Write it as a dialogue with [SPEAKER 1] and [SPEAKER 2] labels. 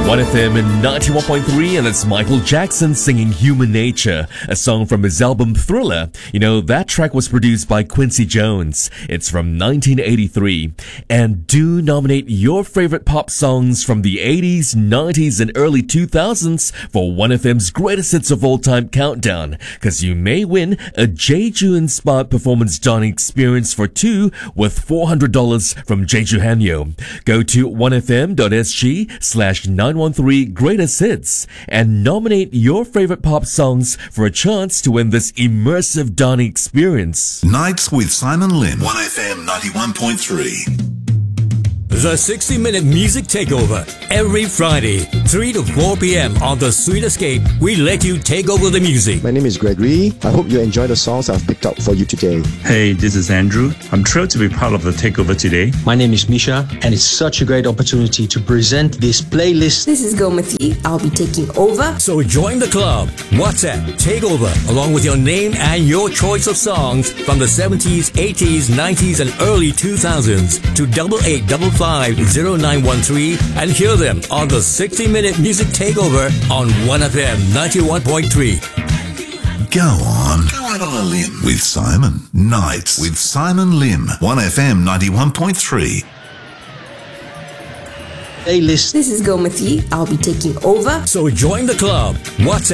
[SPEAKER 1] 1FM in 91.3, and it's Michael Jackson singing Human Nature, a song from his album Thriller. You know, that track was produced by Quincy Jones. It's from 1983. And do nominate your favorite pop songs from the 80s, 90s, and early 2000s for 1FM's Greatest Hits of All Time Countdown, because you may win a Jeju-inspired performance dining experience for two worth $400 from Jeju Hanyo. Go to 1fm.sg/913 Greatest Hits and nominate your favorite pop songs for a chance to win this immersive dining experience.
[SPEAKER 2] Nights with Simon Lim. 1FM 91.3.
[SPEAKER 3] The 60-minute music takeover every Friday, 3 to 4 p.m. on The Sweet Escape. We let you take over the music.
[SPEAKER 4] My name is Gregory. I hope you enjoy the songs I've picked out for you today.
[SPEAKER 5] Hey, this is Andrew. I'm thrilled to be part of the takeover today.
[SPEAKER 6] My name is Misha, and it's such a great opportunity to present this playlist.
[SPEAKER 7] This is Gomati. I'll be taking over.
[SPEAKER 3] So join the club. WhatsApp Takeover along with your name and your choice of songs from the 70s, 80s, 90s, and early 2000s to 88550913 and hear them on the 60-minute music takeover on 1FM 91.3.
[SPEAKER 2] Go on a limb with Simon. Nights with Simon Lim. 1FM 91.3.
[SPEAKER 6] Playlist.
[SPEAKER 7] This is Gomati. I'll be taking over.
[SPEAKER 3] So join the club. WhatsApp